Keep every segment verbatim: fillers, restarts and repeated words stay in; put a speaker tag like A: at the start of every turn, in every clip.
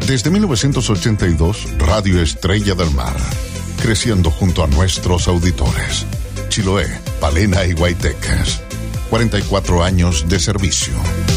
A: Desde mil novecientos ochenta y dos, Radio Estrella del Mar, creciendo junto a nuestros auditores. Chiloé, Palena y Guaytecas. cuarenta y cuatro años de servicio.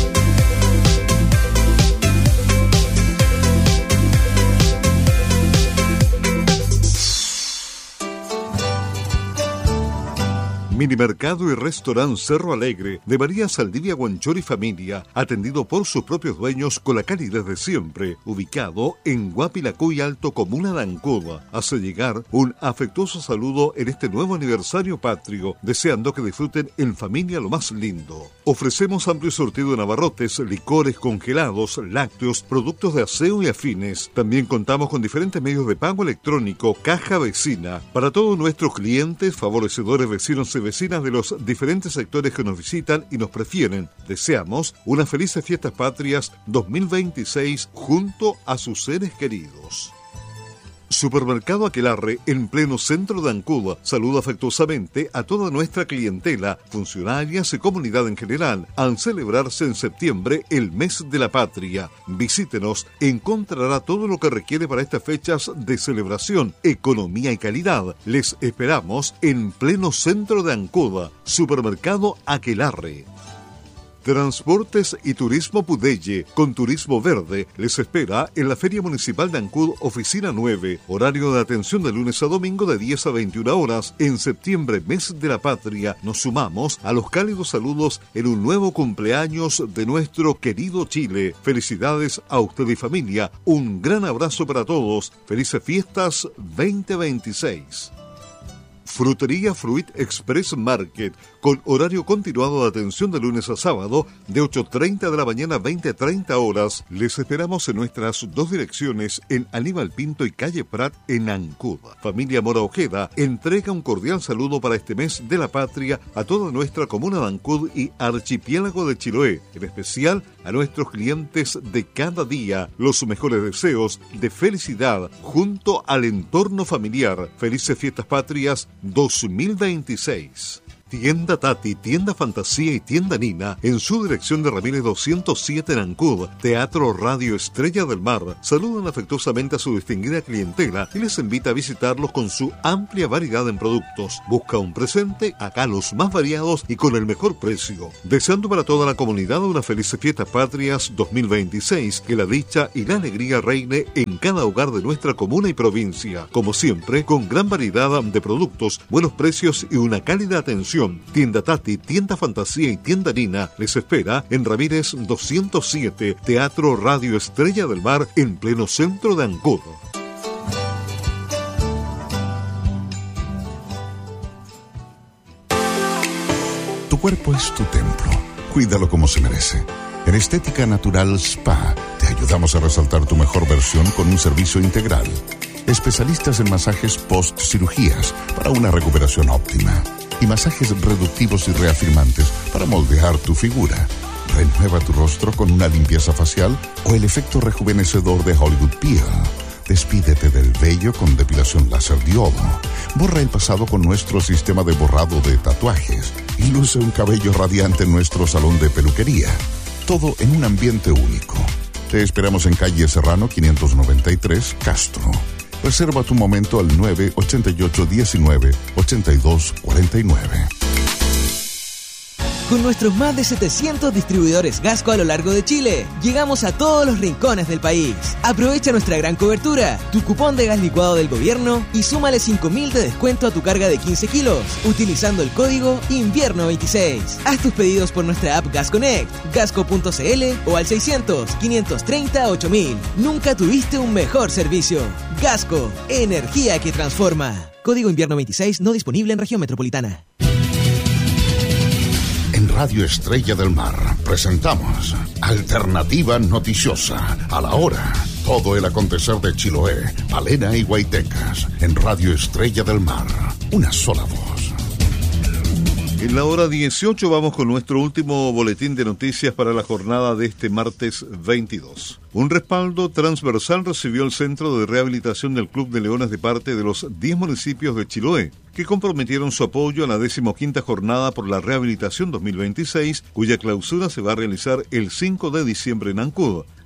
B: Minimercado y Restaurante Cerro Alegre de María Saldivia Guanchor y Familia, atendido por sus propios dueños con la calidad de siempre, ubicado en Guapilacuy Alto, comuna de Ancud. Hace llegar un afectuoso saludo en este nuevo aniversario patrio, deseando que disfruten en familia lo más lindo. Ofrecemos amplio surtido de abarrotes, licores congelados, lácteos, productos de aseo y afines. También contamos con diferentes medios de pago electrónico, caja vecina. Para todos nuestros clientes, favorecedores vecinos y vecinas de los diferentes sectores que nos visitan y nos prefieren, deseamos unas felices fiestas patrias dos mil veintiséis junto a sus seres queridos. Supermercado Aquelarre, en pleno centro de Ancud, saluda afectuosamente a toda nuestra clientela, funcionarias y comunidad en general, al celebrarse en septiembre el mes de la patria. Visítenos, encontrará todo lo que requiere para estas fechas de celebración, economía y calidad. Les esperamos en pleno centro de Ancud. Supermercado Aquelarre. Transportes y Turismo Pudelle, con Turismo Verde, les espera en la Feria Municipal de Ancud, Oficina nueve, horario de atención de lunes a domingo de diez a veintiuna horas. En septiembre, mes de la patria, nos sumamos a los cálidos saludos en un nuevo cumpleaños de nuestro querido Chile. Felicidades a usted y familia, un gran abrazo para todos, felices fiestas veinte veintiséis. Frutería Fruit Express Market, con horario continuado de atención de lunes a sábado, de ocho treinta de la mañana a veinte treinta horas. Les esperamos en nuestras dos direcciones, en Aníbal Pinto y Calle Prat, en Ancud. Familia Mora Ojeda entrega un cordial saludo para este mes de la patria a toda nuestra comuna de Ancud y archipiélago de Chiloé, en especial a nuestros clientes de cada día. Los mejores deseos de felicidad junto al entorno familiar. Felices fiestas patrias dos mil veintiséis. Tienda Tati, Tienda Fantasía y Tienda Nina, en su dirección de Ramírez doscientos siete en Ancud, Teatro Radio Estrella del Mar, saludan afectuosamente a su distinguida clientela y les invita a visitarlos con su amplia variedad en productos. Busca un presente, acá los más variados y con el mejor precio. Deseando para toda la comunidad unas felices fiestas patrias dos mil veintiséis, que la dicha y la alegría reine en cada hogar de nuestra comuna y provincia. Como siempre, con gran variedad de productos, buenos precios y una cálida atención. Tienda Tati, Tienda Fantasía y Tienda Nina les espera en Ramírez doscientos siete, Teatro Radio Estrella del Mar, en pleno centro de Ancud.
A: Tu cuerpo es tu templo. Cuídalo como se merece. En Estética Natural Spa te ayudamos a resaltar tu mejor versión con un servicio integral. Especialistas en masajes post-cirugías para una recuperación óptima. Y masajes reductivos y reafirmantes para moldear tu figura. Renueva tu rostro con una limpieza facial o el efecto rejuvenecedor de Hollywood Peel. Despídete del vello con depilación láser diodo. Borra el pasado con nuestro sistema de borrado de tatuajes. Y luce un cabello radiante en nuestro salón de peluquería. Todo en un ambiente único. Te esperamos en calle Serrano quinientos noventa y tres, Castro. Reserva tu momento al nueve ochenta y ocho diecinueve ochenta y dos cuarenta y nueve.
C: Con nuestros más de setecientos distribuidores Gasco a lo largo de Chile, llegamos a todos los rincones del país. Aprovecha nuestra gran cobertura, tu cupón de gas licuado del gobierno y súmale cinco mil de descuento a tu carga de quince kilos, utilizando el código invierno veintiséis. Haz tus pedidos por nuestra app Gas Connect, gasco punto cl o al seiscientos, quinientos treinta, ocho mil. Nunca tuviste un mejor servicio. Gasco, energía que transforma. Código invierno veintiséis, no disponible en región metropolitana.
A: En Radio Estrella del Mar presentamos Alternativa Noticiosa, a la hora. Todo el acontecer de Chiloé, Palena y Guaytecas. En Radio Estrella del Mar, una sola voz.
B: En la hora dieciocho vamos con nuestro último boletín de noticias para la jornada de este martes veintidós. Un respaldo transversal recibió el Centro de Rehabilitación del Club de Leones de parte de los diez municipios de Chiloé, que comprometieron su apoyo a la decimoquinta jornada por la rehabilitación dos mil veintiséis, cuya clausura se va a realizar el cinco de diciembre en Ancud.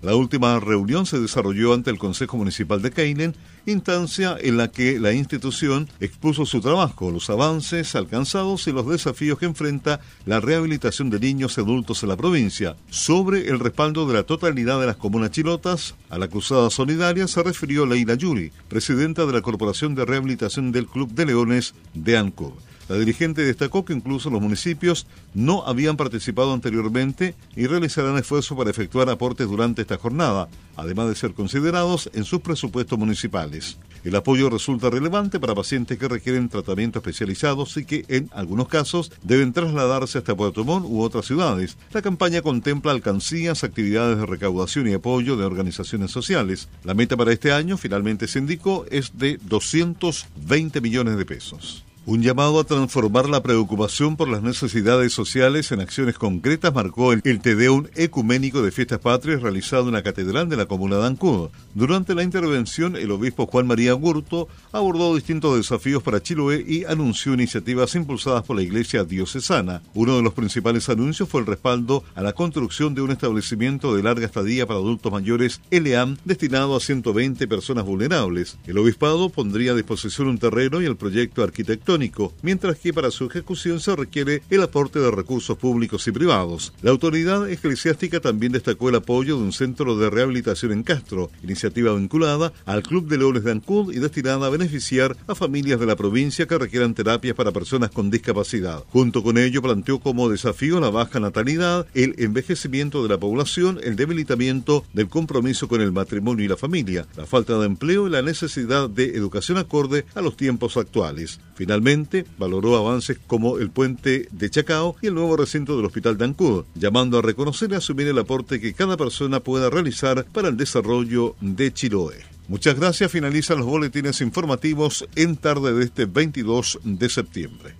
B: La última reunión se desarrolló ante el Consejo Municipal de Keilen, instancia en la que la institución expuso su trabajo, los avances alcanzados y los desafíos que enfrenta la rehabilitación de niños y adultos en la provincia. Sobre el respaldo de la totalidad de las comunas chilotas a la cruzada solidaria se refirió Leila Yuri, presidenta de la Corporación de Rehabilitación del Club de Leones de Ancud. La dirigente destacó que incluso los municipios no habían participado anteriormente y realizarán esfuerzos para efectuar aportes durante esta jornada, además de ser considerados en sus presupuestos municipales. El apoyo resulta relevante para pacientes que requieren tratamiento especializados y que, en algunos casos, deben trasladarse hasta Puerto Montt u otras ciudades. La campaña contempla alcancías, actividades de recaudación y apoyo de organizaciones sociales. La meta para este año, finalmente se indicó, es de doscientos veinte millones de pesos. Un llamado a transformar la preocupación por las necesidades sociales en acciones concretas marcó el, el Tedeum ecuménico de Fiestas Patrias realizado en la Catedral de la Comuna de Ancud. Durante la intervención, el obispo Juan María Gurto abordó distintos desafíos para Chiloé y anunció iniciativas impulsadas por la Iglesia Diocesana. Uno de los principales anuncios fue el respaldo a la construcción de un establecimiento de larga estadía para adultos mayores, L E A M, destinado a ciento veinte personas vulnerables. El obispado pondría a disposición un terreno y el proyecto arquitectónico, mientras que para su ejecución se requiere el aporte de recursos públicos y privados. La autoridad eclesiástica también destacó el apoyo de un centro de rehabilitación en Castro, iniciativa vinculada al Club de Leones de Ancud y destinada a beneficiar a familias de la provincia que requieran terapias para personas con discapacidad. Junto con ello planteó como desafío la baja natalidad, el envejecimiento de la población, el debilitamiento del compromiso con el matrimonio y la familia, la falta de empleo y la necesidad de educación acorde a los tiempos actuales. Finalmente, valoró avances como el puente de Chacao y el nuevo recinto del Hospital de Ancud, llamando a reconocer y asumir el aporte que cada persona pueda realizar para el desarrollo de Chiloé. Muchas gracias. Finalizan los boletines informativos en tarde de este veintidós de septiembre.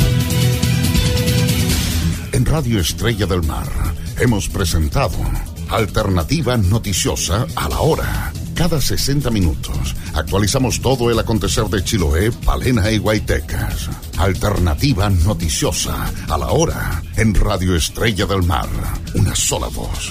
A: En Radio Estrella del Mar hemos presentado Alternativa Noticiosa a la Hora. Cada sesenta minutos actualizamos todo el acontecer de Chiloé, Palena y Guaytecas. Alternativa Noticiosa a la Hora en Radio Estrella del Mar. Una sola voz.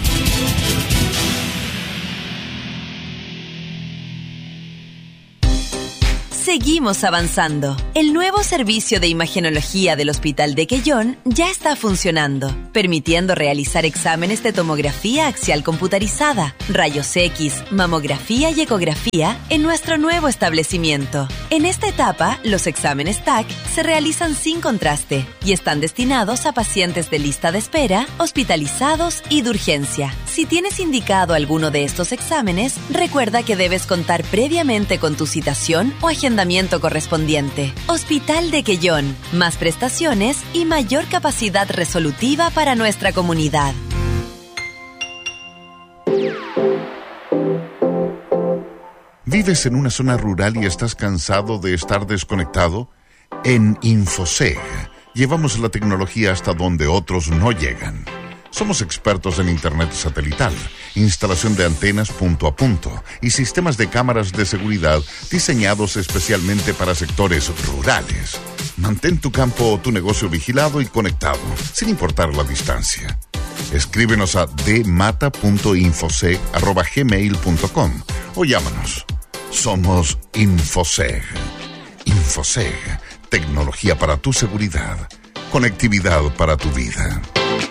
D: Seguimos avanzando. El nuevo servicio de imagenología del Hospital de Quellón ya está funcionando, permitiendo realizar exámenes de tomografía axial computarizada, rayos X, mamografía y ecografía en nuestro nuevo establecimiento. En esta etapa, los exámenes T A C se realizan sin contraste y están destinados a pacientes de lista de espera, hospitalizados y de urgencia. Si tienes indicado alguno de estos exámenes, recuerda que debes contar previamente con tu citación o agendamiento correspondiente. Hospital de Quellón, más prestaciones y mayor capacidad resolutiva para nuestra comunidad.
A: ¿Vives en una zona rural y estás cansado de estar desconectado? En Infoseg llevamos la tecnología hasta donde otros no llegan. Somos expertos en Internet satelital, instalación de antenas punto a punto y sistemas de cámaras de seguridad diseñados especialmente para sectores rurales. Mantén tu campo o tu negocio vigilado y conectado, sin importar la distancia. Escríbenos a d mata punto infoseg arroba gmail punto com o llámanos. Somos Infoseg. Infoseg, tecnología para tu seguridad, conectividad para tu vida.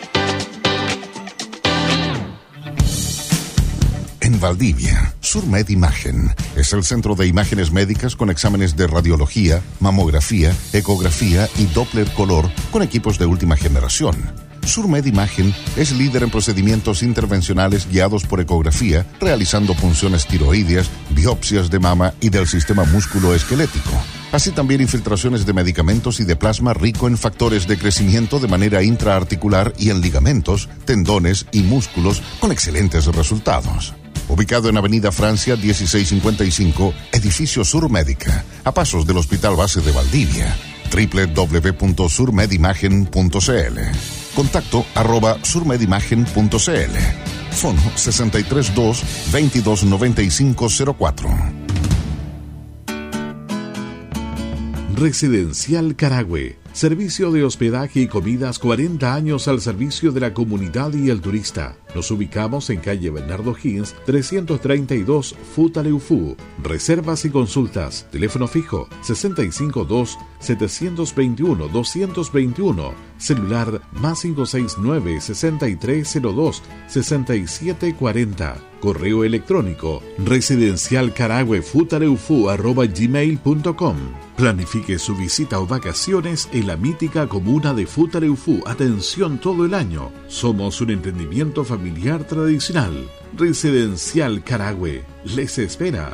A: En Valdivia, Surmed Imagen es el centro de imágenes médicas con exámenes de radiología, mamografía, ecografía y Doppler color con equipos de última generación. Surmed Imagen es líder en procedimientos intervencionales guiados por ecografía, realizando punciones tiroideas, biopsias de mama y del sistema músculo-esquelético. Así también infiltraciones de medicamentos y de plasma rico en factores de crecimiento de manera intraarticular y en ligamentos, tendones y músculos con excelentes resultados. Ubicado en Avenida Francia dieciséis cincuenta y cinco, Edificio Surmédica, a pasos del Hospital Base de Valdivia. doble u doble u doble u punto surmedimagen punto c l. Contacto arroba surmedimagen punto c l. Fono sesenta y tres dos, veintidós noventa y cinco cero cuatro.
E: Residencial Carahue. Servicio de hospedaje y comidas, cuarenta años al servicio de la comunidad y el turista. Nos ubicamos en calle Bernardo Higgins, trescientos treinta y dos, Futaleufú. Reservas y consultas. Teléfono fijo sesenta y cinco dos, setecientos veintiuno, doscientos veintiuno. Celular más cinco seis nueve, sesenta y tres cero dos, sesenta y siete cuarenta. Correo electrónico residencialcaraguefutaleufú arroba gmail punto com. Planifique su visita o vacaciones en la mítica comuna de Futaleufú. Atención todo el año. Somos un emprendimiento familiar tradicional. Residencial Carahue les espera.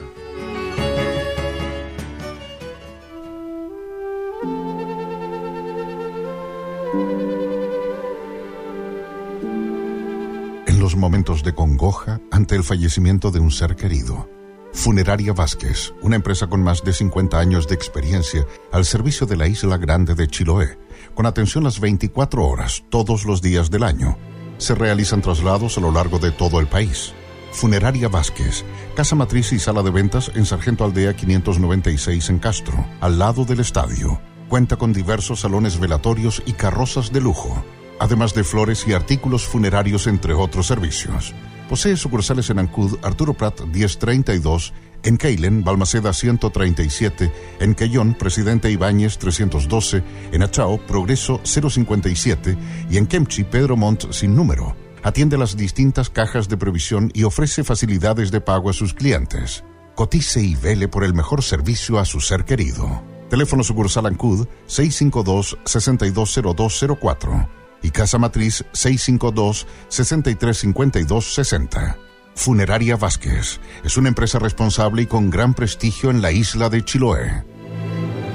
A: En los momentos de congoja ante el fallecimiento de un ser querido, Funeraria Vázquez, una empresa con más de cincuenta años de experiencia al servicio de la Isla Grande de Chiloé, con atención las veinticuatro horas, todos los días del año. Se realizan traslados a lo largo de todo el país. Funeraria Vázquez, casa matriz y sala de ventas en Sargento Aldea quinientos noventa y seis en Castro, al lado del estadio. Cuenta con diversos salones velatorios y carrozas de lujo, además de flores y artículos funerarios, entre otros servicios. Posee sucursales en Ancud, Arturo Prat diez treinta y dos, en Keilen, Balmaceda ciento treinta y siete, en Quellón, Presidente Ibáñez trescientos doce, en Achao, Progreso cero cincuenta y siete y en Kemchi, Pedro Montt sin número. Atiende las distintas cajas de previsión y ofrece facilidades de pago a sus clientes. Cotice y vele por el mejor servicio a su ser querido. Teléfono sucursal Ancud seis cinco dos, seis dos cero dos cero cuatro y Casa Matriz seis cinco dos, seis tres cinco dos seis cero. Funeraria Vázquez es una empresa responsable y con gran prestigio en la isla de Chiloé.